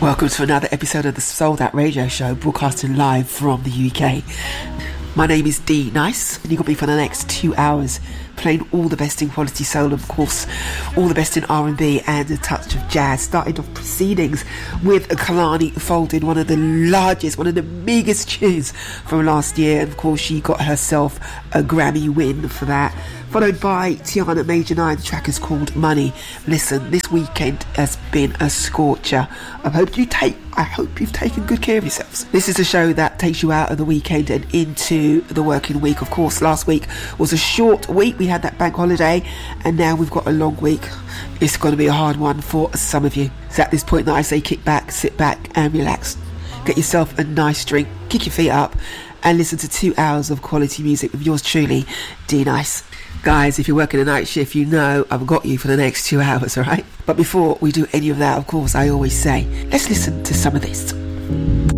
Welcome to another episode of the Sold Out Radio Show, broadcasting live from the UK. My name is D Nice, and you got me for the next 2 hours, playing all the best in quality soul, of course, all the best in R&B and a touch of jazz. Started off proceedings with Kehlani Folding, one of the largest, one of the biggest tunes from last year, and of course she got herself a Grammy win for that. Followed by Tiana Major 9, the track is called Money. Listen, this weekend has been a scorcher. I hope you've taken good care of yourselves. This is a show that takes you out of the weekend and into the working week. Of course, last week was a short week. We had that bank holiday, and now we've got a long week. It's going to be a hard one for some of you. So at this point that I say kick back, sit back and relax. Get yourself a nice drink, kick your feet up, and listen to 2 hours of quality music with yours truly, D Nice. Guys, if you're working a night shift, you know I've got you for the next 2 hours, alright? But before we do any of that, of course, I always say, let's listen to some of this.